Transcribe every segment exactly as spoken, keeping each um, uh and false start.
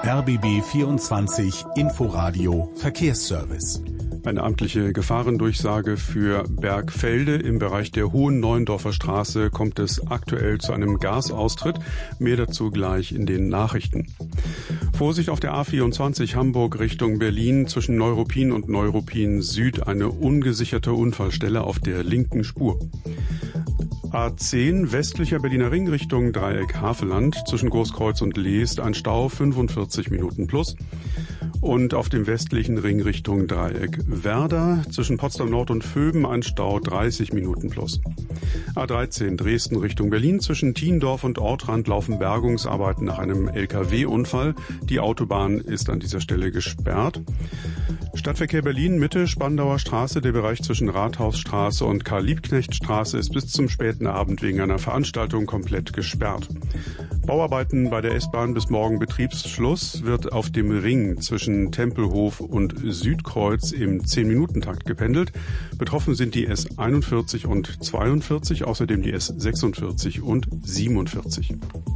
R B B vierundzwanzig Inforadio Verkehrsservice. Eine amtliche Gefahrendurchsage für Bergfelde. Im Bereich der Hohen Neuendorfer Straße kommt es aktuell zu einem Gasaustritt. Mehr dazu gleich in den Nachrichten. Vorsicht auf der A vierundzwanzig Hamburg Richtung Berlin. Zwischen Neuruppin und Neuruppin Süd eine ungesicherte Unfallstelle auf der linken Spur. A zehn westlicher Berliner Ring Richtung Dreieck Havelland. Zwischen Großkreuz und Leest ein Stau fünfundvierzig Minuten plus. Und auf dem westlichen Ring Richtung Dreieck Werder zwischen Potsdam Nord und Vöben ein Stau dreißig Minuten plus. A dreizehn Dresden Richtung Berlin zwischen Thiendorf und Ortrand laufen Bergungsarbeiten nach einem L K W-Unfall. Die Autobahn ist an dieser Stelle gesperrt. Stadtverkehr Berlin Mitte Spandauer Straße, der Bereich zwischen Rathausstraße und Karl-Liebknecht-Straße ist bis zum späten Abend wegen einer Veranstaltung komplett gesperrt. Bauarbeiten bei der S-Bahn bis morgen Betriebsschluss wird auf dem Ring zwischen Tempelhof und Südkreuz im zehn Minuten Takt gependelt. Betroffen sind die S einundvierzig und zweiundvierzig, außerdem die S sechsundvierzig und siebenundvierzig.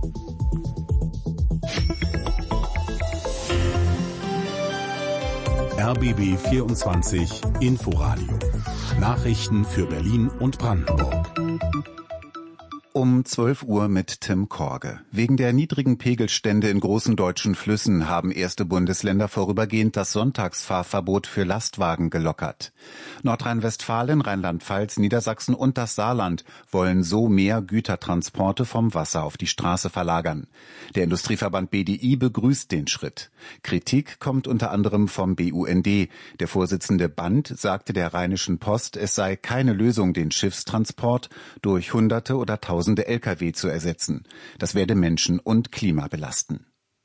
R B B vierundzwanzig Inforadio. Nachrichten für Berlin und Brandenburg. Um zwölf Uhr mit Tim Korge. Wegen der niedrigen Pegelstände in großen deutschen Flüssen haben erste Bundesländer vorübergehend das Sonntagsfahrverbot für Lastwagen gelockert. Nordrhein-Westfalen, Rheinland-Pfalz, Niedersachsen und das Saarland wollen so mehr Gütertransporte vom Wasser auf die Straße verlagern. Der Industrieverband B D I begrüßt den Schritt. Kritik kommt unter anderem vom B U N D. Der Vorsitzende Band sagte der Rheinischen Post, es sei keine Lösung, den Schiffstransport durch Hunderte oder Tausende L K W zu ersetzen. Das werde Menschen und Klima belasten.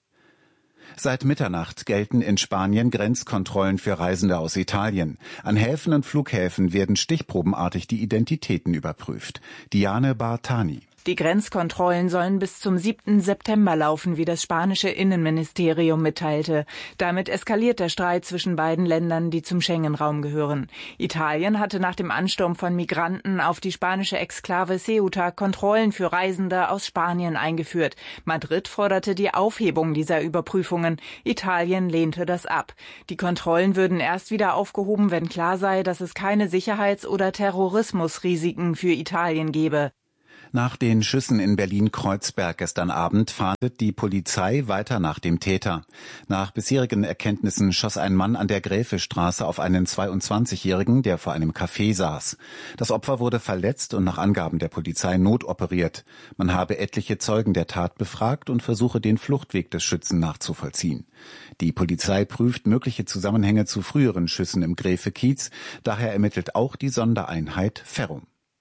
Seit Mitternacht gelten in Spanien Grenzkontrollen für Reisende aus Italien. An Häfen und Flughäfen werden stichprobenartig die Identitäten überprüft. Diane Bartani. Die Grenzkontrollen sollen bis zum siebten September laufen, wie das spanische Innenministerium mitteilte. Damit eskaliert der Streit zwischen beiden Ländern, die zum Schengen-Raum gehören. Italien hatte nach dem Ansturm von Migranten auf die spanische Exklave Ceuta Kontrollen für Reisende aus Spanien eingeführt. Madrid forderte die Aufhebung dieser Überprüfungen. Italien lehnte das ab. Die Kontrollen würden erst wieder aufgehoben, wenn klar sei, dass es keine Sicherheits- oder Terrorismusrisiken für Italien gebe. Nach den Schüssen in Berlin-Kreuzberg gestern Abend fahndet die Polizei weiter nach dem Täter. Nach bisherigen Erkenntnissen schoss ein Mann an der Gräfestraße auf einen zweiundzwanzigjährigen, der vor einem Café saß. Das Opfer wurde verletzt und nach Angaben der Polizei notoperiert. Man habe etliche Zeugen der Tat befragt und versuche, den Fluchtweg des Schützen nachzuvollziehen. Die Polizei prüft mögliche Zusammenhänge zu früheren Schüssen im Gräfe-Kiez. Daher ermittelt auch die Sondereinheit Ferrum.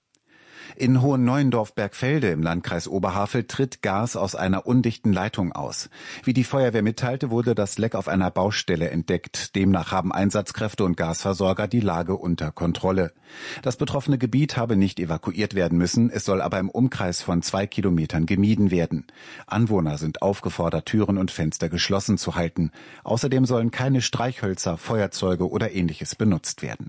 In Hohen-Neuendorf-Bergfelde im Landkreis Oberhavel tritt Gas aus einer undichten Leitung aus. Wie die Feuerwehr mitteilte, wurde das Leck auf einer Baustelle entdeckt. Demnach haben Einsatzkräfte und Gasversorger die Lage unter Kontrolle. Das betroffene Gebiet habe nicht evakuiert werden müssen, es soll aber im Umkreis von zwei Kilometern gemieden werden. Anwohner sind aufgefordert, Türen und Fenster geschlossen zu halten. Außerdem sollen keine Streichhölzer, Feuerzeuge oder Ähnliches benutzt werden.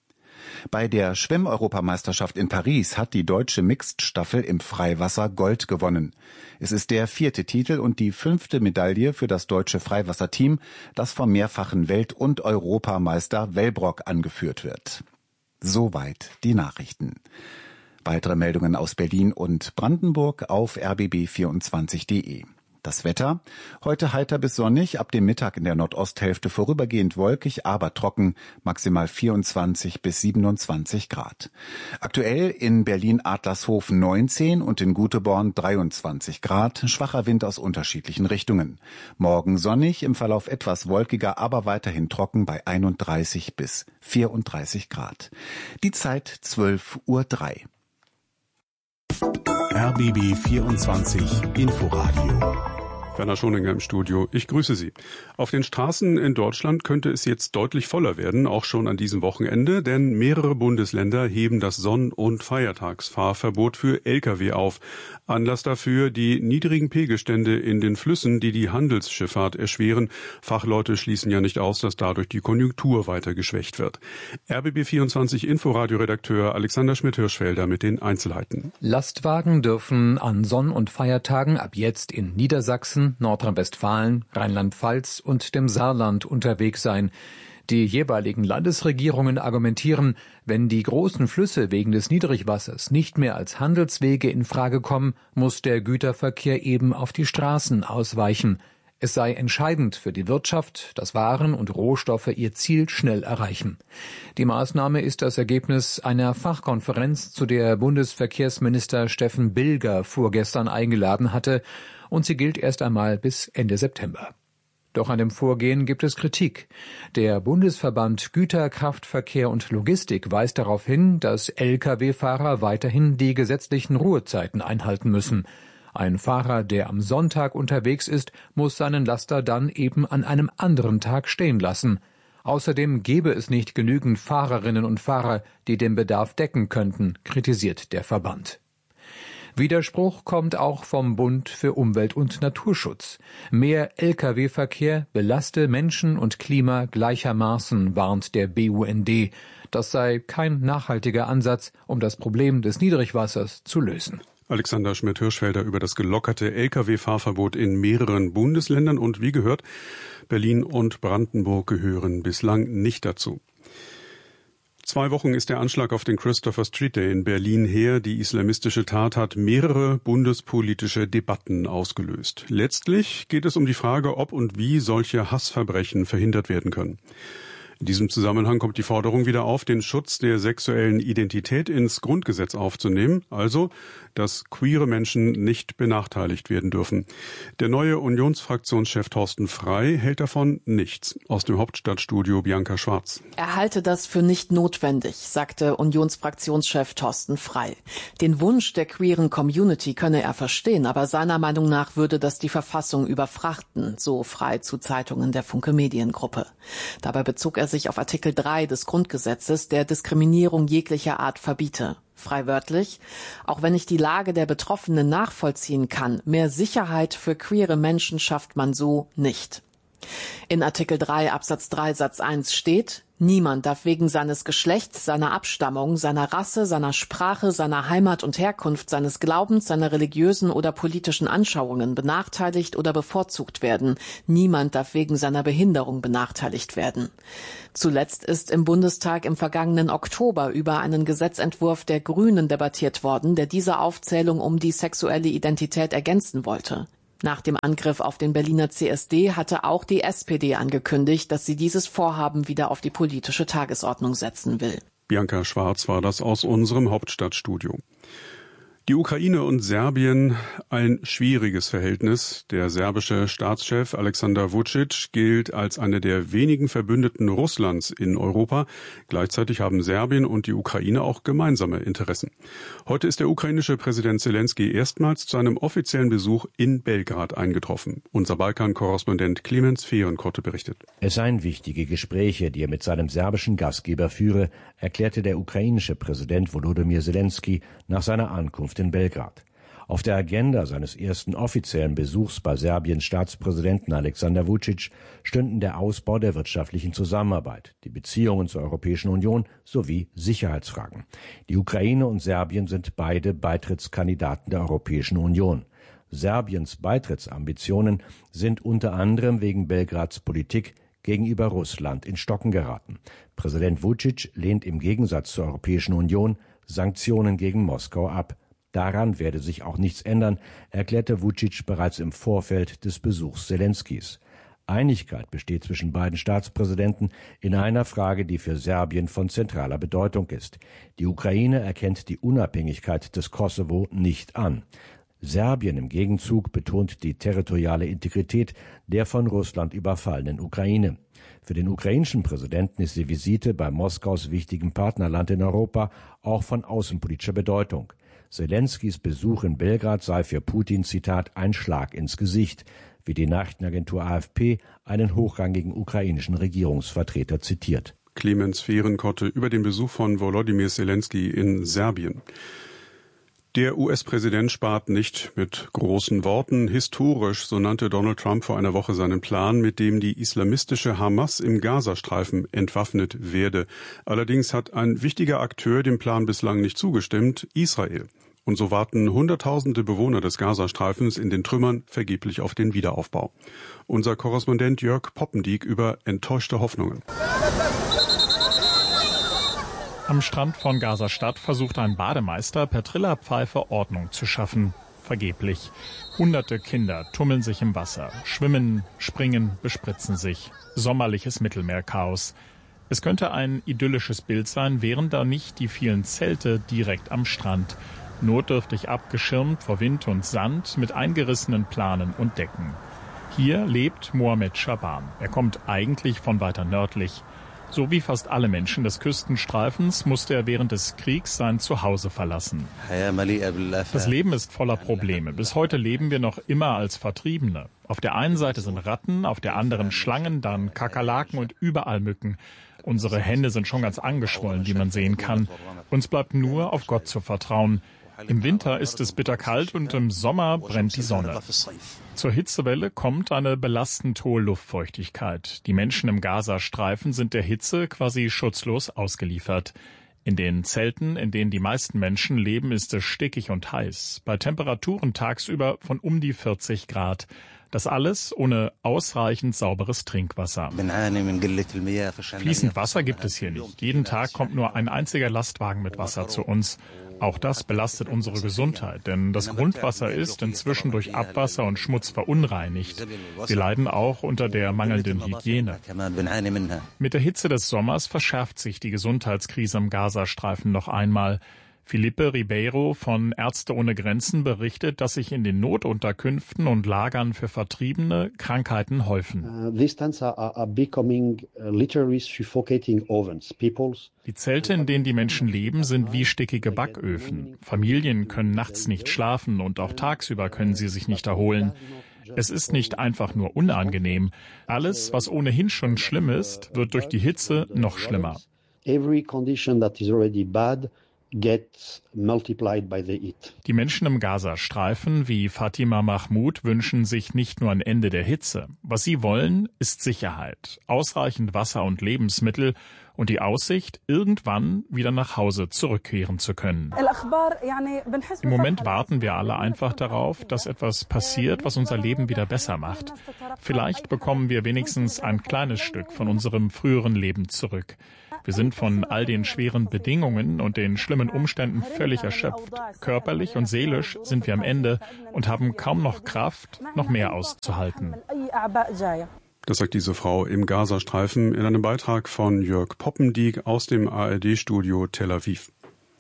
Bei der Schwimm-Europameisterschaft in Paris hat die deutsche Mixed-Staffel im Freiwasser Gold gewonnen. Es ist der vierte Titel und die fünfte Medaille für das deutsche Freiwasserteam, das vom mehrfachen Welt- und Europameister Wellbrock angeführt wird. Soweit die Nachrichten. Weitere Meldungen aus Berlin und Brandenburg auf r b b vierundzwanzig punkt d e. Das Wetter: Heute heiter bis sonnig, ab dem Mittag in der Nordosthälfte vorübergehend wolkig, aber trocken, maximal vierundzwanzig bis siebenundzwanzig Grad. Aktuell in Berlin-Adlershof neunzehn und in Güteborn dreiundzwanzig Grad, schwacher Wind aus unterschiedlichen Richtungen. Morgen sonnig, im Verlauf etwas wolkiger, aber weiterhin trocken bei einunddreißig bis vierunddreißig Grad. Die Zeit zwölf Uhr drei. R B B vierundzwanzig Inforadio. Werner Schoninger im Studio. Ich grüße Sie. Auf den Straßen in Deutschland könnte es jetzt deutlich voller werden, auch schon an diesem Wochenende, denn mehrere Bundesländer heben das Sonn- und Feiertagsfahrverbot für L K W auf. Anlass dafür die niedrigen Pegelstände in den Flüssen, die die Handelsschifffahrt erschweren. Fachleute schließen ja nicht aus, dass dadurch die Konjunktur weiter geschwächt wird. R B B vierundzwanzig Inforadio-Redakteur Alexander Schmidt-Hirschfelder mit den Einzelheiten. Lastwagen dürfen an Sonn- und Feiertagen ab jetzt in Niedersachsen, Hessen, Nordrhein-Westfalen, Rheinland-Pfalz und dem Saarland unterwegs sein. Die jeweiligen Landesregierungen argumentieren, wenn die großen Flüsse wegen des Niedrigwassers nicht mehr als Handelswege in Frage kommen, muss der Güterverkehr eben auf die Straßen ausweichen. Es sei entscheidend für die Wirtschaft, dass Waren und Rohstoffe ihr Ziel schnell erreichen. Die Maßnahme ist das Ergebnis einer Fachkonferenz, zu der Bundesverkehrsminister Steffen Bilger vorgestern eingeladen hatte, und sie gilt erst einmal bis Ende September. Doch an dem Vorgehen gibt es Kritik. Der Bundesverband Güterkraftverkehr und Logistik weist darauf hin, dass L K W-Fahrer weiterhin die gesetzlichen Ruhezeiten einhalten müssen. Ein Fahrer, der am Sonntag unterwegs ist, muss seinen Laster dann eben an einem anderen Tag stehen lassen. Außerdem gäbe es nicht genügend Fahrerinnen und Fahrer, die den Bedarf decken könnten, kritisiert der Verband. Widerspruch kommt auch vom Bund für Umwelt und Naturschutz. Mehr L K W-Verkehr belaste Menschen und Klima gleichermaßen, warnt der B U N D. Das sei kein nachhaltiger Ansatz, um das Problem des Niedrigwassers zu lösen. Alexander Schmidt-Hirschfelder über das gelockerte L K W-Fahrverbot in mehreren Bundesländern. Und wie gehört, Berlin und Brandenburg gehören bislang nicht dazu. Zwei Wochen ist der Anschlag auf den Christopher Street Day in Berlin her. Die islamistische Tat hat mehrere bundespolitische Debatten ausgelöst. Letztlich geht es um die Frage, ob und wie solche Hassverbrechen verhindert werden können. In diesem Zusammenhang kommt die Forderung wieder auf, den Schutz der sexuellen Identität ins Grundgesetz aufzunehmen, also dass queere Menschen nicht benachteiligt werden dürfen. Der neue Unionsfraktionschef Thorsten Frey hält davon nichts. Aus dem Hauptstadtstudio Bianca Schwarz. Er halte das für nicht notwendig, sagte Unionsfraktionschef Thorsten Frey. Den Wunsch der queeren Community könne er verstehen, aber seiner Meinung nach würde das die Verfassung überfrachten, so Frey zu Zeitungen der Funke Mediengruppe. Dabei bezog er sich auf Artikel drei des Grundgesetzes, der Diskriminierung jeglicher Art verbiete. Frei wörtlich: Auch wenn ich die Lage der Betroffenen nachvollziehen kann, mehr Sicherheit für queere Menschen schafft man so nicht. In Artikel drei Absatz drei Satz eins steht: Niemand darf wegen seines Geschlechts, seiner Abstammung, seiner Rasse, seiner Sprache, seiner Heimat und Herkunft, seines Glaubens, seiner religiösen oder politischen Anschauungen benachteiligt oder bevorzugt werden. Niemand darf wegen seiner Behinderung benachteiligt werden. Zuletzt ist im Bundestag im vergangenen Oktober über einen Gesetzentwurf der Grünen debattiert worden, der diese Aufzählung um die sexuelle Identität ergänzen wollte. Nach dem Angriff auf den Berliner C S D hatte auch die S P D angekündigt, dass sie dieses Vorhaben wieder auf die politische Tagesordnung setzen will. Bianca Schwarz war das aus unserem Hauptstadtstudio. Die Ukraine und Serbien, ein schwieriges Verhältnis. Der serbische Staatschef Alexander Vučić gilt als einer der wenigen Verbündeten Russlands in Europa. Gleichzeitig haben Serbien und die Ukraine auch gemeinsame Interessen. Heute ist der ukrainische Präsident Zelensky erstmals zu einem offiziellen Besuch in Belgrad eingetroffen. Unser Balkan-Korrespondent Clemens Fehrenkotte berichtet. Es seien wichtige Gespräche, die er mit seinem serbischen Gastgeber führe, erklärte der ukrainische Präsident Volodymyr Zelensky nach seiner Ankunft in Belgrad. Auf der Agenda seines ersten offiziellen Besuchs bei Serbiens Staatspräsidenten Alexander Vučić stünden der Ausbau der wirtschaftlichen Zusammenarbeit, die Beziehungen zur Europäischen Union sowie Sicherheitsfragen. Die Ukraine und Serbien sind beide Beitrittskandidaten der Europäischen Union. Serbiens Beitrittsambitionen sind unter anderem wegen Belgrads Politik gegenüber Russland in Stocken geraten. Präsident Vučić lehnt im Gegensatz zur Europäischen Union Sanktionen gegen Moskau ab. Daran werde sich auch nichts ändern, erklärte Vučić bereits im Vorfeld des Besuchs Zelenskys. Einigkeit besteht zwischen beiden Staatspräsidenten in einer Frage, die für Serbien von zentraler Bedeutung ist. Die Ukraine erkennt die Unabhängigkeit des Kosovo nicht an. Serbien im Gegenzug betont die territoriale Integrität der von Russland überfallenen Ukraine. Für den ukrainischen Präsidenten ist die Visite bei Moskaus wichtigem Partnerland in Europa auch von außenpolitischer Bedeutung. Zelenskys Besuch in Belgrad sei für Putin, Zitat, ein Schlag ins Gesicht, wie die Nachrichtenagentur A F P einen hochrangigen ukrainischen Regierungsvertreter zitiert. Clemens Fehrenkotte über den Besuch von Volodymyr Zelensky in Serbien. Der U S-Präsident spart nicht mit großen Worten. Historisch, so nannte Donald Trump vor einer Woche seinen Plan, mit dem die islamistische Hamas im Gazastreifen entwaffnet werde. Allerdings hat ein wichtiger Akteur dem Plan bislang nicht zugestimmt, Israel. Und so warten hunderttausende Bewohner des Gazastreifens in den Trümmern vergeblich auf den Wiederaufbau. Unser Korrespondent Jörg Poppendiek über enttäuschte Hoffnungen. Am Strand von Gaza-Stadt versucht ein Bademeister per Trillerpfeife Ordnung zu schaffen. Vergeblich. Hunderte Kinder tummeln sich im Wasser, schwimmen, springen, bespritzen sich. Sommerliches Mittelmeerchaos. Es könnte ein idyllisches Bild sein, wären da nicht die vielen Zelte direkt am Strand. Notdürftig abgeschirmt vor Wind und Sand mit eingerissenen Planen und Decken. Hier lebt Mohamed Shaban. Er kommt eigentlich von weiter nördlich. So wie fast alle Menschen des Küstenstreifens musste er während des Kriegs sein Zuhause verlassen. Das Leben ist voller Probleme. Bis heute leben wir noch immer als Vertriebene. Auf der einen Seite sind Ratten, auf der anderen Schlangen, dann Kakerlaken und überall Mücken. Unsere Hände sind schon ganz angeschwollen, wie man sehen kann. Uns bleibt nur auf Gott zu vertrauen. Im Winter ist es bitterkalt und im Sommer brennt die Sonne. Zur Hitzewelle kommt eine belastend hohe Luftfeuchtigkeit. Die Menschen im Gazastreifen sind der Hitze quasi schutzlos ausgeliefert. In den Zelten, in denen die meisten Menschen leben, ist es stickig und heiß. Bei Temperaturen tagsüber von um die vierzig Grad. Das alles ohne ausreichend sauberes Trinkwasser. Fließend Wasser gibt es hier nicht. Jeden Tag kommt nur ein einziger Lastwagen mit Wasser zu uns. Auch das belastet unsere Gesundheit, denn das Grundwasser ist inzwischen durch Abwasser und Schmutz verunreinigt. Wir leiden auch unter der mangelnden Hygiene. Mit der Hitze des Sommers verschärft sich die Gesundheitskrise im Gazastreifen noch einmal. Felipe Ribeiro von Ärzte ohne Grenzen berichtet, dass sich in den Notunterkünften und Lagern für Vertriebene Krankheiten häufen. Die Zelte, in denen die Menschen leben, sind wie stickige Backöfen. Familien können nachts nicht schlafen und auch tagsüber können sie sich nicht erholen. Es ist nicht einfach nur unangenehm. Alles, was ohnehin schon schlimm ist, wird durch die Hitze noch schlimmer. Every condition that is already bad gets multiplied by the heat. Die Menschen im Gazastreifen wie Fatima Mahmoud wünschen sich nicht nur ein Ende der Hitze. Was sie wollen, ist Sicherheit, ausreichend Wasser und Lebensmittel und die Aussicht, irgendwann wieder nach Hause zurückkehren zu können. Im Moment warten wir alle einfach darauf, dass etwas passiert, was unser Leben wieder besser macht. Vielleicht bekommen wir wenigstens ein kleines Stück von unserem früheren Leben zurück. Wir sind von all den schweren Bedingungen und den schlimmen Umständen völlig erschöpft. Körperlich und seelisch sind wir am Ende und haben kaum noch Kraft, noch mehr auszuhalten. Das sagt diese Frau im Gazastreifen in einem Beitrag von Jörg Poppendiek aus dem A R D-Studio Tel Aviv.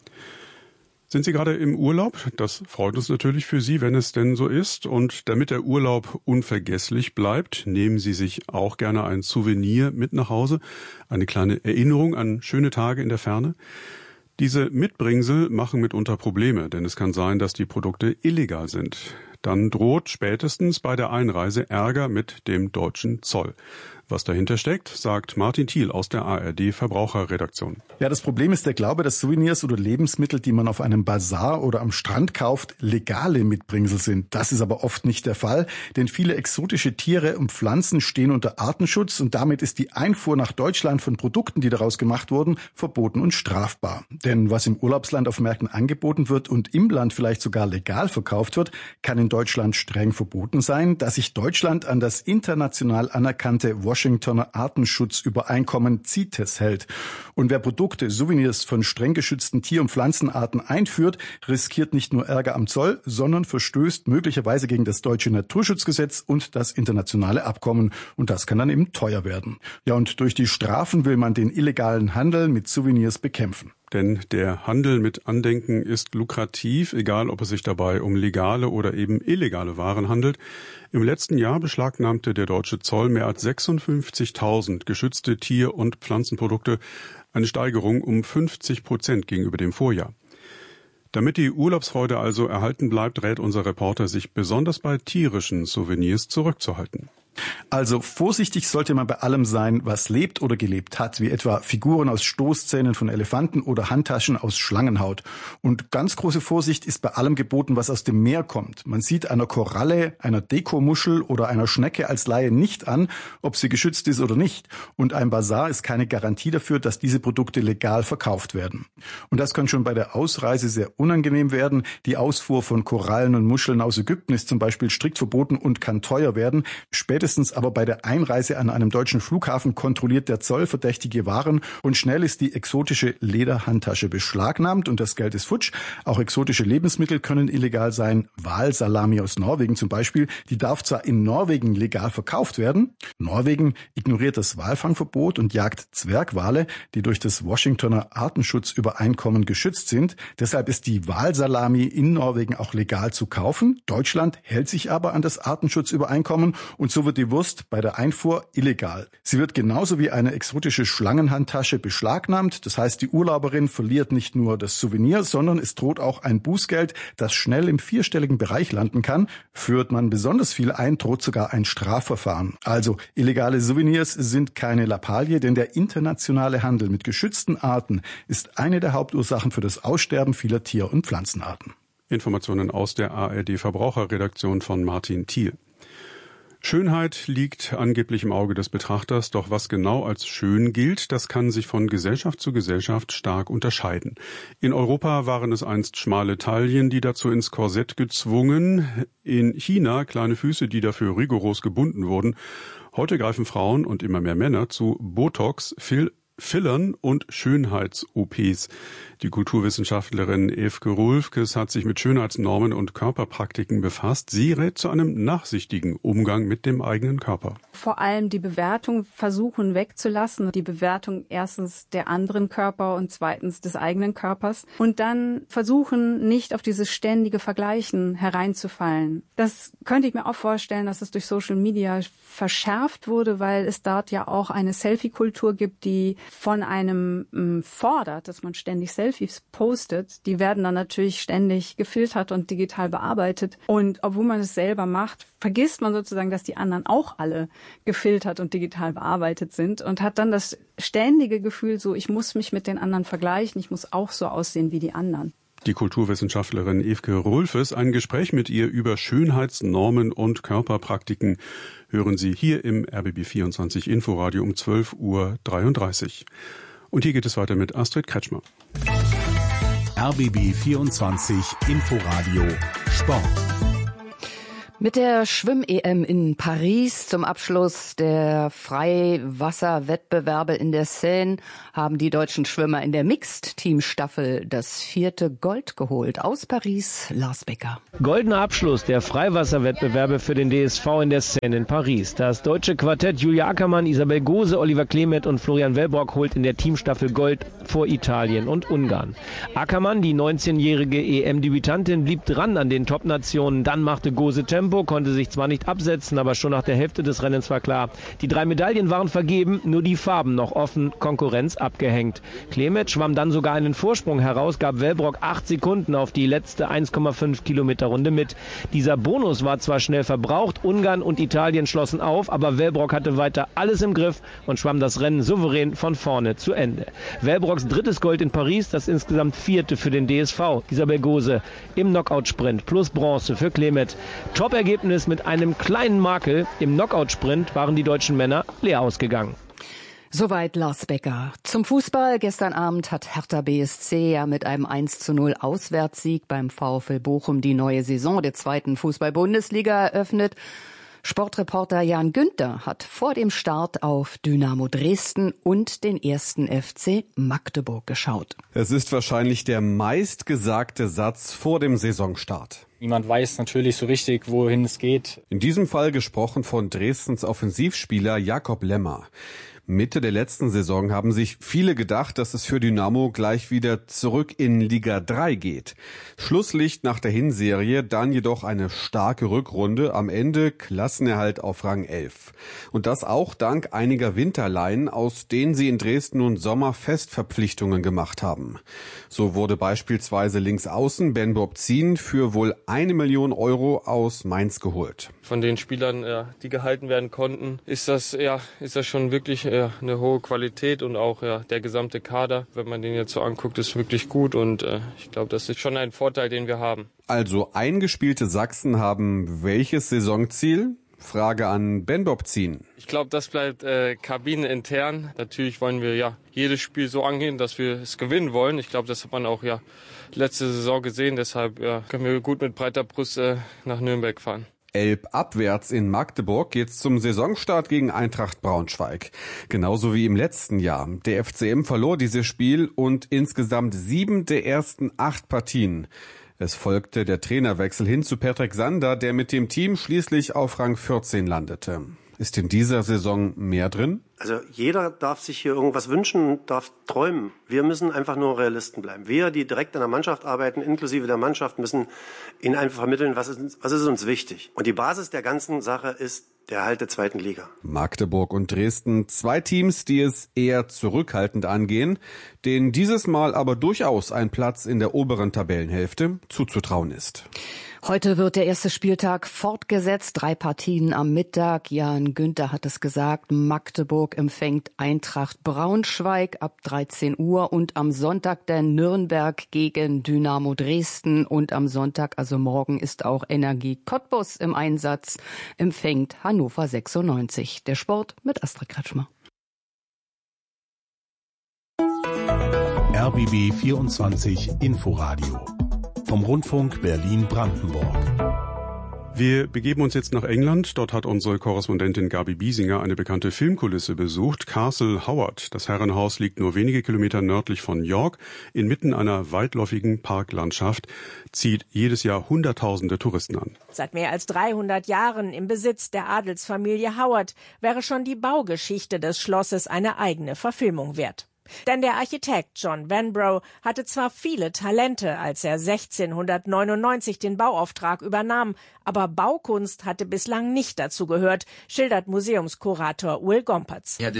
Sind Sie gerade im Urlaub? Das freut uns natürlich für Sie, wenn es denn so ist. Und damit der Urlaub unvergesslich bleibt, nehmen Sie sich auch gerne ein Souvenir mit nach Hause. Eine kleine Erinnerung an schöne Tage in der Ferne. Diese Mitbringsel machen mitunter Probleme, denn es kann sein, dass die Produkte illegal sind. Dann droht spätestens bei der Einreise Ärger mit dem deutschen Zoll. Was dahinter steckt, sagt Martin Thiel aus der A R D-Verbraucherredaktion. Ja, das Problem ist der Glaube, dass Souvenirs oder Lebensmittel, die man auf einem Bazar oder am Strand kauft, legale Mitbringsel sind. Das ist aber oft nicht der Fall, denn viele exotische Tiere und Pflanzen stehen unter Artenschutz und damit ist die Einfuhr nach Deutschland von Produkten, die daraus gemacht wurden, verboten und strafbar. Denn was im Urlaubsland auf Märkten angeboten wird und im Land vielleicht sogar legal verkauft wird, kann in Deutschland streng verboten sein, da sich Deutschland an das international anerkannte Washingtoner Artenschutzübereinkommen CITES hält. Und wer Produkte, Souvenirs von streng geschützten Tier- und Pflanzenarten einführt, riskiert nicht nur Ärger am Zoll, sondern verstößt möglicherweise gegen das deutsche Naturschutzgesetz und das internationale Abkommen. Und das kann dann eben teuer werden. Ja, und durch die Strafen will man den illegalen Handel mit Souvenirs bekämpfen. Denn der Handel mit Andenken ist lukrativ, egal ob es sich dabei um legale oder eben illegale Waren handelt. Im letzten Jahr beschlagnahmte der deutsche Zoll mehr als sechsundfünfzigtausend geschützte Tier- und Pflanzenprodukte, eine Steigerung um fünfzig Prozent gegenüber dem Vorjahr. Damit die Urlaubsfreude also erhalten bleibt, rät unser Reporter, sich besonders bei tierischen Souvenirs zurückzuhalten. Also vorsichtig sollte man bei allem sein, was lebt oder gelebt hat, wie etwa Figuren aus Stoßzähnen von Elefanten oder Handtaschen aus Schlangenhaut. Und ganz große Vorsicht ist bei allem geboten, was aus dem Meer kommt. Man sieht einer Koralle, einer Dekomuschel oder einer Schnecke als Laie nicht an, ob sie geschützt ist oder nicht. Und ein Basar ist keine Garantie dafür, dass diese Produkte legal verkauft werden. Und das kann schon bei der Ausreise sehr unangenehm werden. Die Ausfuhr von Korallen und Muscheln aus Ägypten ist zum Beispiel strikt verboten und kann teuer werden. Spätestens aber bei der Einreise an einem deutschen Flughafen kontrolliert der Zoll verdächtige Waren und schnell ist die exotische Lederhandtasche beschlagnahmt und das Geld ist futsch. Auch exotische Lebensmittel können illegal sein. Walsalami aus Norwegen zum Beispiel, die darf zwar in Norwegen legal verkauft werden. Norwegen ignoriert das Walfangverbot und jagt Zwergwale, die durch das Washingtoner Artenschutzübereinkommen geschützt sind. Deshalb ist die Walsalami in Norwegen auch legal zu kaufen. Deutschland hält sich aber an das Artenschutzübereinkommen und so wird die Wurst bei der Einfuhr illegal. Sie wird genauso wie eine exotische Schlangenhandtasche beschlagnahmt. Das heißt, die Urlauberin verliert nicht nur das Souvenir, sondern es droht auch ein Bußgeld, das schnell im vierstelligen Bereich landen kann. Führt man besonders viel ein, droht sogar ein Strafverfahren. Also illegale Souvenirs sind keine Lappalie, denn der internationale Handel mit geschützten Arten ist eine der Hauptursachen für das Aussterben vieler Tier- und Pflanzenarten. Informationen aus der A R D-Verbraucherredaktion von Martin Thiel. Schönheit liegt angeblich im Auge des Betrachters, doch was genau als schön gilt, das kann sich von Gesellschaft zu Gesellschaft stark unterscheiden. In Europa waren es einst schmale Taillen, die dazu ins Korsett gezwungen, in China kleine Füße, die dafür rigoros gebunden wurden. Heute greifen Frauen und immer mehr Männer zu Botox, Fil- Fillern und Schönheits-O Ps. Die Kulturwissenschaftlerin Evke Rulfkes hat sich mit Schönheitsnormen und Körperpraktiken befasst. Sie rät zu einem nachsichtigen Umgang mit dem eigenen Körper. Vor allem die Bewertung versuchen wegzulassen. Die Bewertung erstens der anderen Körper und zweitens des eigenen Körpers. Und dann versuchen, nicht auf dieses ständige Vergleichen hereinzufallen. Das könnte ich mir auch vorstellen, dass es durch Social Media verschärft wurde, weil es dort ja auch eine Selfie-Kultur gibt, die von einem m, fordert, dass man ständig Selfies postet. Die werden dann natürlich ständig gefiltert und digital bearbeitet. Und obwohl man es selber macht, vergisst man sozusagen, dass die anderen auch alle gefiltert und digital bearbeitet sind und hat dann das ständige Gefühl, so ich muss mich mit den anderen vergleichen, ich muss auch so aussehen wie die anderen. Die Kulturwissenschaftlerin Evke Rulfes, ein Gespräch mit ihr über Schönheitsnormen und Körperpraktiken hören Sie hier im R B B vierundzwanzig Inforadio um zwölf Uhr dreiunddreißig. Und hier geht es weiter mit Astrid Kretschmer. R B B vierundzwanzig Inforadio Sport. Mit der Schwimm-E M in Paris zum Abschluss der Freiwasserwettbewerbe in der Seine haben die deutschen Schwimmer in der Mixed-Team-Staffel das vierte Gold geholt. Aus Paris, Lars Becker. Goldener Abschluss der Freiwasserwettbewerbe für den D S V in der Seine in Paris. Das deutsche Quartett Julia Ackermann, Isabel Gose, Oliver Klemet und Florian Wellbrock holt in der Teamstaffel Gold vor Italien und Ungarn. Ackermann, die neunzehnjährige E M-Debütantin, blieb dran an den Top-Nationen. Dann machte Gose Tempo, konnte sich zwar nicht absetzen, aber schon nach der Hälfte des Rennens war klar, die drei Medaillen waren vergeben, nur die Farben noch offen, Konkurrenz abgehängt. Klemet schwamm dann sogar einen Vorsprung heraus, gab Wellbrock acht Sekunden auf die letzte eins Komma fünf Kilometer Runde mit. Dieser Bonus war zwar schnell verbraucht, Ungarn und Italien schlossen auf, aber Wellbrock hatte weiter alles im Griff und schwamm das Rennen souverän von vorne zu Ende. Wellbrocks drittes Gold in Paris, das insgesamt vierte für den D S V. Isabel Gose im Knockout-Sprint plus Bronze für Klemet. Top Ergebnis mit einem kleinen Makel. Im Knockout-Sprint waren die deutschen Männer leer ausgegangen. Soweit Lars Becker. Zum Fußball. Gestern Abend hat Hertha B S C ja mit einem eins zu null Auswärtssieg beim VfL Bochum die neue Saison der zweiten Fußball-Bundesliga eröffnet. Sportreporter Jan Günther hat vor dem Start auf Dynamo Dresden und den ersten F C Magdeburg geschaut. Es ist wahrscheinlich der meistgesagte Satz vor dem Saisonstart. Niemand weiß natürlich so richtig, wohin es geht. In diesem Fall gesprochen von Dresdens Offensivspieler Jakob Lemmer. Mitte der letzten Saison haben sich viele gedacht, dass es für Dynamo gleich wieder zurück in Liga drei geht. Schlusslicht nach der Hinserie, dann jedoch eine starke Rückrunde, am Ende Klassenerhalt auf Rang elf. Und das auch dank einiger Winterleihen, aus denen sie in Dresden nun Sommerfestverpflichtungen gemacht haben. So wurde beispielsweise Linksaußen Ben Bobzin für wohl eine Million Euro aus Mainz geholt. Von den Spielern, ja, die gehalten werden konnten, ist das, ja, ist das schon wirklich ja, eine hohe Qualität und auch ja, der gesamte Kader, wenn man den jetzt so anguckt, ist wirklich gut und äh, ich glaube, das ist schon ein Vorteil, den wir haben. Also eingespielte Sachsen haben welches Saisonziel? Frage an Ben Bobzin. Ich glaube, das bleibt äh, kabinenintern. Natürlich wollen wir ja jedes Spiel so angehen, dass wir es gewinnen wollen. Ich glaube, das hat man auch ja letzte Saison gesehen. Deshalb ja, können wir gut mit breiter Brust äh, nach Nürnberg fahren. Elbabwärts in Magdeburg geht's zum Saisonstart gegen Eintracht Braunschweig. Genauso wie im letzten Jahr. Der F C M verlor dieses Spiel und insgesamt sieben der ersten acht Partien. Es folgte der Trainerwechsel hin zu Patrick Sander, der mit dem Team schließlich auf Rang vierzehn landete. Ist in dieser Saison mehr drin? Also jeder darf sich hier irgendwas wünschen, darf träumen. Wir müssen einfach nur Realisten bleiben. Wir, die direkt an der Mannschaft arbeiten, inklusive der Mannschaft, müssen ihnen einfach vermitteln, was ist, was ist uns wichtig. Und die Basis der ganzen Sache ist der Erhalt der zweiten Liga. Magdeburg und Dresden, zwei Teams, die es eher zurückhaltend angehen, denen dieses Mal aber durchaus ein Platz in der oberen Tabellenhälfte zuzutrauen ist. Heute wird der erste Spieltag fortgesetzt. Drei Partien am Mittag. Jan Günther hat es gesagt. Magdeburg empfängt Eintracht Braunschweig ab dreizehn Uhr und am Sonntag dann Nürnberg gegen Dynamo Dresden und am Sonntag, also morgen, ist auch Energie Cottbus im Einsatz, empfängt Hannover sechsundneunzig. Der Sport mit Astrid Kretschmer. R B B vierundzwanzig Inforadio vom Rundfunk Berlin-Brandenburg. Wir begeben uns jetzt nach England. Dort hat unsere Korrespondentin Gabi Biesinger eine bekannte Filmkulisse besucht. Castle Howard. Das Herrenhaus liegt nur wenige Kilometer nördlich von York. Inmitten einer weitläufigen Parklandschaft zieht jedes Jahr Hunderttausende Touristen an. Seit mehr als dreihundert Jahren im Besitz der Adelsfamilie Howard wäre schon die Baugeschichte des Schlosses eine eigene Verfilmung wert. Denn der Architekt John Vanbrugh hatte zwar viele Talente, als er sechzehnhundertneunundneunzig den Bauauftrag übernahm, aber Baukunst hatte bislang nicht dazu gehört, schildert Museumskurator Will Gompertz. Er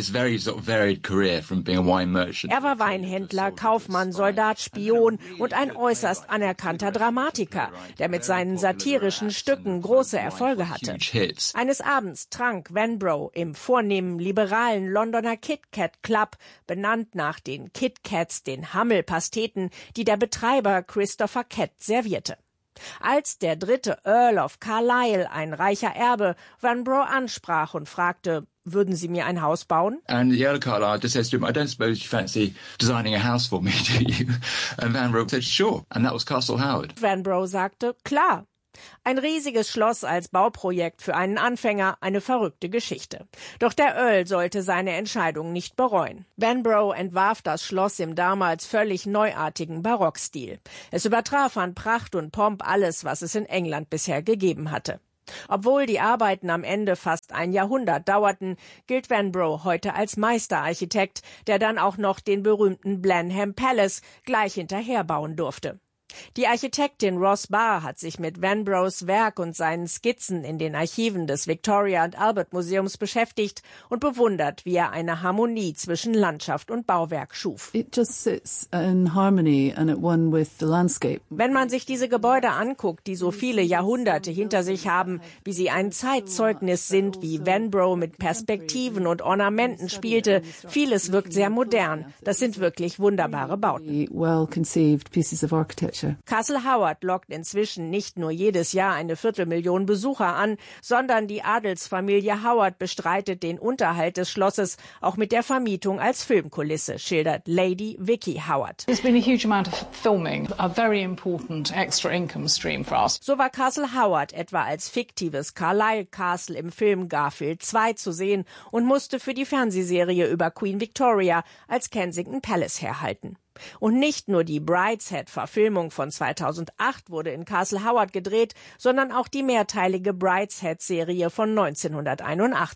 war Weinhändler, Kaufmann, Soldat, Spion und ein äußerst anerkannter Dramatiker, der mit seinen satirischen Stücken große Erfolge hatte. Eines Abends trank Vanbrugh im vornehmen liberalen Londoner Kit Kat Club, benannt nach den Kit Kats, den Hammelpasteten, die der Betreiber Christopher Kett servierte. Als der dritte Earl of Carlisle, ein reicher Erbe, Vanbrugh ansprach und fragte, würden Sie mir ein Haus bauen? And the Earl of Carlisle just says to him, I don't suppose you fancy designing a house for me, do you? And Vanbrugh said, sure. And that was Castle Howard. Vanbrugh sagte, klar. Ein riesiges Schloss als Bauprojekt für einen Anfänger, eine verrückte Geschichte. Doch der Earl sollte seine Entscheidung nicht bereuen. Vanbrugh entwarf das Schloss im damals völlig neuartigen Barockstil. Es übertraf an Pracht und Pomp alles, was es in England bisher gegeben hatte. Obwohl die Arbeiten am Ende fast ein Jahrhundert dauerten, gilt Vanbrugh heute als Meisterarchitekt, der dann auch noch den berühmten Blenheim Palace gleich hinterher bauen durfte. Die Architektin Ross Barr hat sich mit Vanbrughs Werk und seinen Skizzen in den Archiven des Victoria and Albert Museums beschäftigt und bewundert, wie er eine Harmonie zwischen Landschaft und Bauwerk schuf. It just sits in harmony and at one with the landscape. Wenn man sich diese Gebäude anguckt, die so viele Jahrhunderte hinter sich haben, wie sie ein Zeitzeugnis sind, wie Vanbrugh mit Perspektiven und Ornamenten spielte, vieles wirkt sehr modern. Das sind wirklich wunderbare Bauten. Well conceived pieces of architecture. Castle Howard lockt inzwischen nicht nur jedes Jahr eine Viertelmillion Besucher an, sondern die Adelsfamilie Howard bestreitet den Unterhalt des Schlosses auch mit der Vermietung als Filmkulisse, schildert Lady Vicky Howard. There's been a huge amount of filming, a very important extra income stream for us. So war Castle Howard etwa als fiktives Carlisle Castle im Film Garfield zwei zu sehen und musste für die Fernsehserie über Queen Victoria als Kensington Palace herhalten. Und nicht nur die Brideshead-Verfilmung von zweitausendacht wurde in Castle Howard gedreht, sondern auch die mehrteilige Brideshead-Serie von neunzehnhunderteinundachtzig.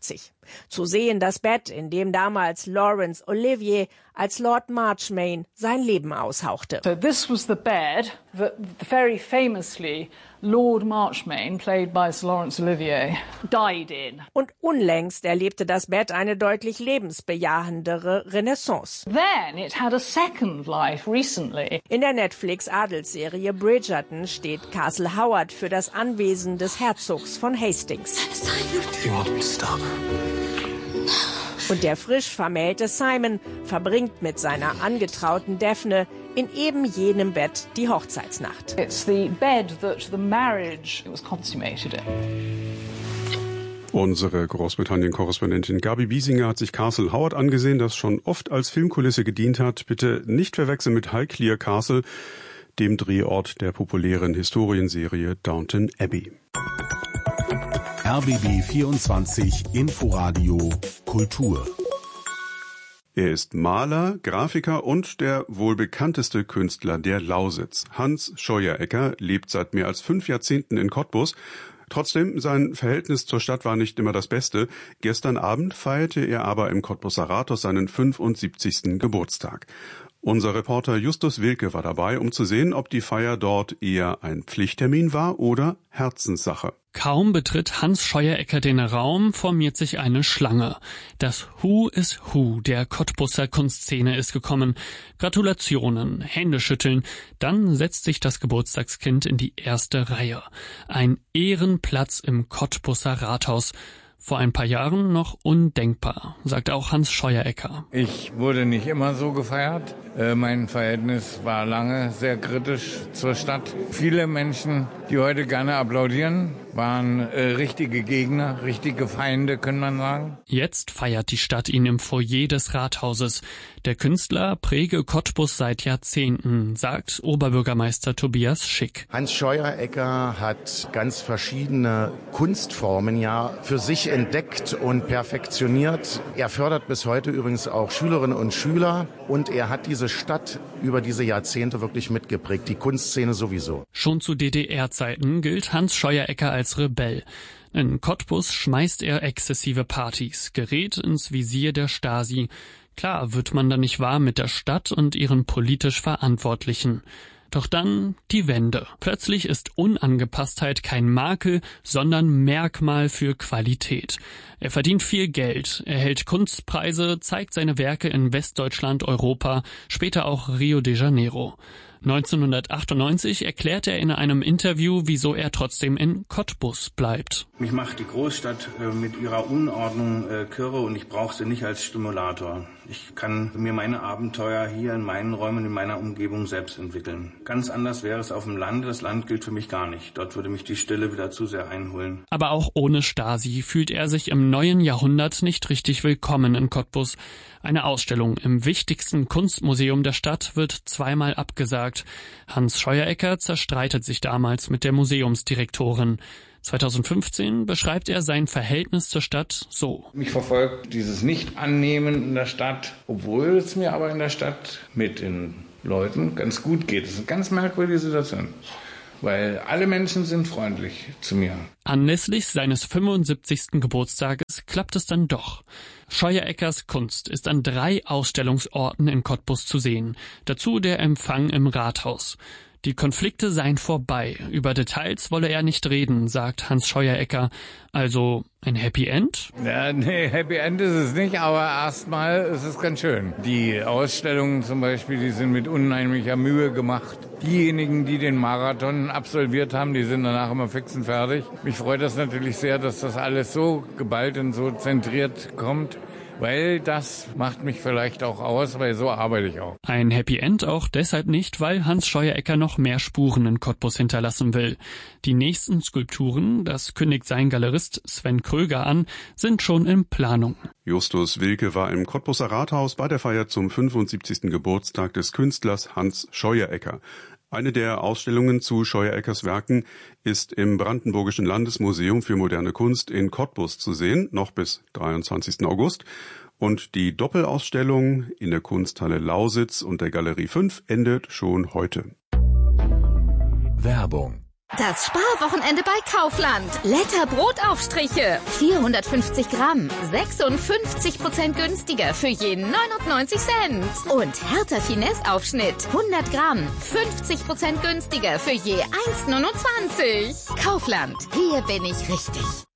Zu sehen das Bett, in dem damals Laurence Olivier als Lord Marchmain sein Leben aushauchte. So this was the bed that very famously Lord Marchmain, played by Sir Laurence Olivier, died in. Und unlängst erlebte das Bett eine deutlich lebensbejahendere Renaissance. Then it had a second life recently. In der Netflix-Adelsserie Bridgerton steht Castle Howard für das Anwesen des Herzogs von Hastings. You want me to stop? Und der frisch vermählte Simon verbringt mit seiner angetrauten Daphne in eben jenem Bett die Hochzeitsnacht. It's the bed that the marriage was consummated in. Unsere Großbritannien-Korrespondentin Gabi Biesinger hat sich Castle Howard angesehen, das schon oft als Filmkulisse gedient hat. Bitte nicht verwechseln mit Highclere Castle, dem Drehort der populären Historienserie Downton Abbey. R B B vierundzwanzig Inforadio Kultur. Er ist Maler, Grafiker und der wohl bekannteste Künstler der Lausitz. Hans Scheuerecker lebt seit mehr als fünf Jahrzehnten in Cottbus. Trotzdem, sein Verhältnis zur Stadt war nicht immer das Beste. Gestern Abend feierte er aber im Cottbuser Rathaus seinen fünfundsiebzigsten Geburtstag. Unser Reporter Justus Wilke war dabei, um zu sehen, ob die Feier dort eher ein Pflichttermin war oder Herzenssache. Kaum betritt Hans Scheuerecker den Raum, formiert sich eine Schlange. Das Who is Who der Cottbuser Kunstszene ist gekommen. Gratulationen, Händeschütteln, dann setzt sich das Geburtstagskind in die erste Reihe. Ein Ehrenplatz im Cottbuser Rathaus. Vor ein paar Jahren noch undenkbar, sagt auch Hans Scheuerecker. Ich wurde nicht immer so gefeiert. Mein Verhältnis war lange sehr kritisch zur Stadt. Viele Menschen, die heute gerne applaudieren, waren äh, richtige Gegner, richtige Feinde, kann man sagen. Jetzt feiert die Stadt ihn im Foyer des Rathauses. Der Künstler präge Cottbus seit Jahrzehnten, sagt Oberbürgermeister Tobias Schick. Hans Scheuerecker hat ganz verschiedene Kunstformen ja für sich entdeckt und perfektioniert. Er fördert bis heute übrigens auch Schülerinnen und Schüler und er hat diese Stadt über diese Jahrzehnte wirklich mitgeprägt, die Kunstszene sowieso. Schon zu D D R-Zeiten gilt Hans Scheuerecker als Rebell. In Cottbus schmeißt er exzessive Partys, gerät ins Visier der Stasi. Klar wird man da nicht warm mit der Stadt und ihren politisch Verantwortlichen. Doch dann die Wende. Plötzlich ist Unangepasstheit kein Makel, sondern Merkmal für Qualität. Er verdient viel Geld, erhält Kunstpreise, zeigt seine Werke in Westdeutschland, Europa, später auch Rio de Janeiro. neunzehnhundertachtundneunzig erklärt er in einem Interview, wieso er trotzdem in Cottbus bleibt. Mich macht die Großstadt äh, mit ihrer Unordnung äh, kirre und ich brauche sie nicht als Stimulator. Ich kann mir meine Abenteuer hier in meinen Räumen, in meiner Umgebung selbst entwickeln. Ganz anders wäre es auf dem Land. Das Land gilt für mich gar nicht. Dort würde mich die Stille wieder zu sehr einholen. Aber auch ohne Stasi fühlt er sich im neuen Jahrhundert nicht richtig willkommen in Cottbus. Eine Ausstellung im wichtigsten Kunstmuseum der Stadt wird zweimal abgesagt. Hans Scheuerecker zerstreitet sich damals mit der Museumsdirektorin. zweitausendfünfzehn beschreibt er sein Verhältnis zur Stadt so. Mich verfolgt dieses Nicht-Annehmen in der Stadt, obwohl es mir aber in der Stadt mit den Leuten ganz gut geht. Das ist eine ganz merkwürdige Situation, weil alle Menschen sind freundlich zu mir. Anlässlich seines fünfundsiebzigsten Geburtstages klappt es dann doch. Scheuereckers Kunst ist an drei Ausstellungsorten in Cottbus zu sehen. Dazu der Empfang im Rathaus. Die Konflikte seien vorbei. Über Details wolle er nicht reden, sagt Hans Scheuerecker. Also ein Happy End? Ja, nee, Happy End ist es nicht, aber erstmal ist es ganz schön. Die Ausstellungen zum Beispiel, die sind mit unheimlicher Mühe gemacht. Diejenigen, die den Marathon absolviert haben, die sind danach immer fix und fertig. Mich freut das natürlich sehr, dass das alles so geballt und so zentriert kommt. Weil das macht mich vielleicht auch aus, weil so arbeite ich auch. Ein Happy End auch deshalb nicht, weil Hans Scheuerecker noch mehr Spuren in Cottbus hinterlassen will. Die nächsten Skulpturen, das kündigt sein Galerist Sven Kröger an, sind schon in Planung. Justus Wilke war im Cottbuser Rathaus bei der Feier zum fünfundsiebzigsten Geburtstag des Künstlers Hans Scheuerecker. Eine der Ausstellungen zu Scheuereckers Werken ist im Brandenburgischen Landesmuseum für moderne Kunst in Cottbus zu sehen, noch bis dreiundzwanzigsten August. Und die Doppelausstellung in der Kunsthalle Lausitz und der Galerie fünf endet schon heute. Werbung Das Sparwochenende bei Kaufland. Letter Brotaufstriche. vierhundertfünfzig Gramm. sechsundfünfzig Prozent günstiger für je neunundneunzig Cent. Und Hertha Finesse Aufschnitt. hundert Gramm. fünfzig Prozent günstiger für je eins Komma neunundzwanzig. Kaufland. Hier bin ich richtig.